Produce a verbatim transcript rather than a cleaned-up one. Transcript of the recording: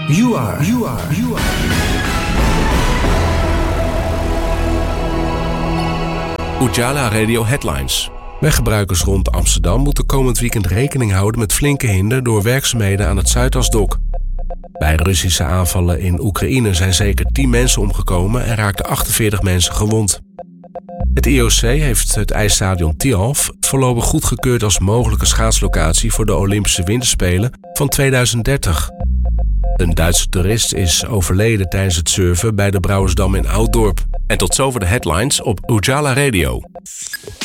You are, you are, you are. Ujala Radio Headlines. Weggebruikers rond Amsterdam moeten komend weekend rekening houden met flinke hinder door werkzaamheden aan het Zuidasdok. Bij Russische aanvallen in Oekraïne zijn zeker tien mensen omgekomen en raakten achtenveertig mensen gewond. Het I O C heeft het ijsstadion Tialf voorlopig goedgekeurd als mogelijke schaatslocatie voor de Olympische Winterspelen van tweeduizend dertig. Een Duitse toerist is overleden tijdens het surfen bij de Brouwersdam in Ouddorp. En tot zover de headlines op Ujala Radio.